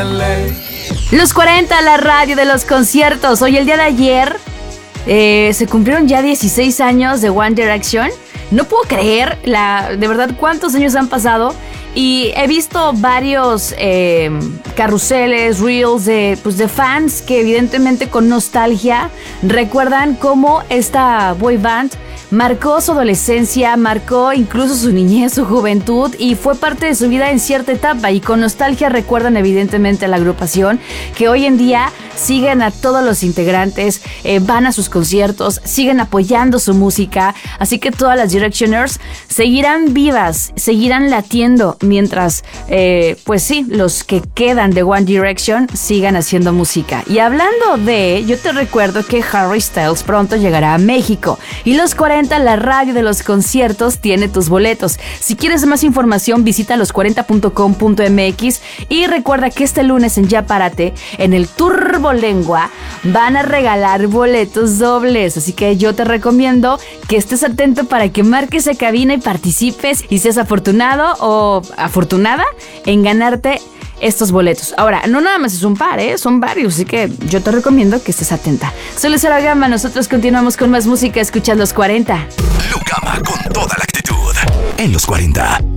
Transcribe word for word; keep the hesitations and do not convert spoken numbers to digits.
Los cuarenta, la radio de los conciertos. Hoy, el día de ayer, eh, se cumplieron ya dieciséis años de One Direction. No puedo creer, la, de verdad, cuántos años han pasado. Y he visto varios eh, carruseles, reels de, pues de fans que evidentemente con nostalgia recuerdan cómo esta boy band marcó su adolescencia, marcó incluso su niñez, su juventud y fue parte de su vida en cierta etapa, y con nostalgia recuerdan evidentemente a la agrupación, que hoy en día siguen a todos los integrantes, eh, van a sus conciertos, siguen apoyando su música, así que todas las Directioners seguirán vivas, seguirán latiendo mientras, eh, pues sí, los que quedan de One Direction sigan haciendo música. Y hablando de, yo te recuerdo que Harry Styles pronto llegará a México y los cuarenta, la radio de los conciertos, tiene tus boletos. Si quieres más información, visita los cuarenta punto com punto m x y recuerda que este lunes en Ya Párate, en el Turbolengua, van a regalar boletos dobles, así que yo te recomiendo que estés atento para que marques a cabina y participes y seas afortunado o afortunada en ganarte estos boletos. Ahora, no nada más es un par, ¿eh? Son varios, así que yo te recomiendo que estés atenta. Soy Lucero Gama, nosotros continuamos con más música, escuchando los cuarenta. Lucama con toda la actitud en los cuarenta.